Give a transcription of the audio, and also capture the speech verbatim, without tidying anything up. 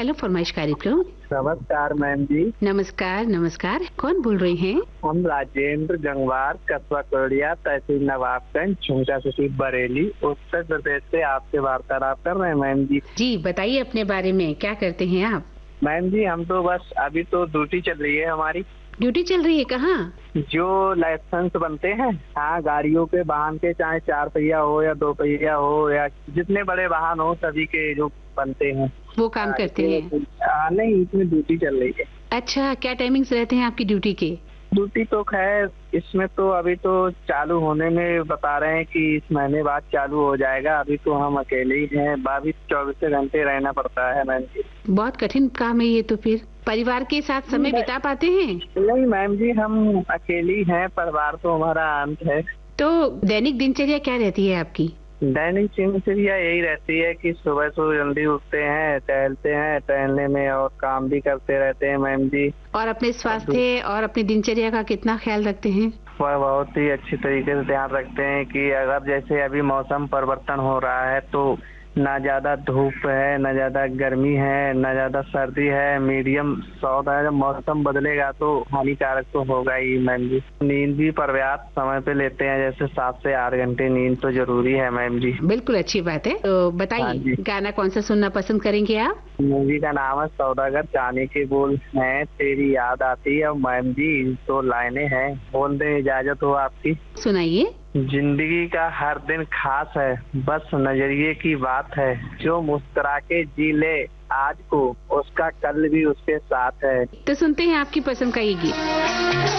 Hello फरमाइश कार्यक्रम। नमस्कार मैम जी। नमस्कार नमस्कार, कौन बोल रहे हैं? हम राजेंद्र गंगवार, कस्बा कोडिया, तहसील नवाबगंज, झुमका सिटी, बरेली, उत्तर प्रदेश से आपसे वार्तालाप कर रहे हैं मैम जी। जी बताइए अपने बारे में, क्या करते हैं आप? मैम जी हम तो बस अभी तो ड्यूटी चल रही है हमारी। ड्यूटी चल रही है कहाँ? जो लाइसेंस बनते हैं, हाँ, गाड़ियों के, वाहन के, चाहे चार पहिया हो या दो पहिया हो या जितने बड़े वाहन हो सभी के जो बनते हैं वो काम करते हैं? आ, नहीं, इसमें ड्यूटी चल रही है। अच्छा, क्या टाइमिंग्स रहते हैं आपकी ड्यूटी के? ड्यूटी तो खैर इसमें तो अभी तो चालू होने में बता रहे हैं कि इस महीने बाद चालू हो जाएगा। अभी तो हम अकेले ही हैं, बाईस चौबीस घंटे रहना पड़ता है मैम जी। बहुत कठिन काम है ये तो। फिर परिवार के साथ समय बिता पाते हैं? नहीं मैम जी, हम अकेली हैं, परिवार तो हमारा अंत है। तो दैनिक दिनचर्या क्या रहती है आपकी? दैनिक दिनचर्या यही रहती है कि सुबह सुबह जल्दी उठते हैं, टहलते हैं, टहलने में और काम भी करते रहते हैं मैम जी। और अपने स्वास्थ्य और अपनी दिनचर्या का कितना ख्याल रखते हैं? वह बहुत ही अच्छी तरीके से ध्यान रखते हैं कि अगर जैसे अभी मौसम परिवर्तन हो रहा है तो ना ज्यादा धूप है, ना ज्यादा गर्मी है, ना ज्यादा सर्दी है, मीडियम सौद है। जब मौसम बदलेगा तो हानिकारक तो होगा ही मैम जी। नींद भी पर्याप्त समय पे लेते हैं, जैसे सात से आठ घंटे नींद तो जरूरी है मैम जी। बिल्कुल अच्छी बात है। तो हाँ बताइए जी। गाना कौन सा सुनना पसंद करेंगे आप? मूवी का नाम है सौदागर, जाने के बोल हैं, तेरी याद आती है। मैम जी तो लाइनें हैं, बोल दें, इजाजत हो आपकी? सुनाइए। जिंदगी का हर दिन खास है, बस नजरिए की बात है। जो मुस्कुरा के जी ले आज को, उसका कल भी उसके साथ है। तो सुनते हैं आपकी पसंद का ये गीत।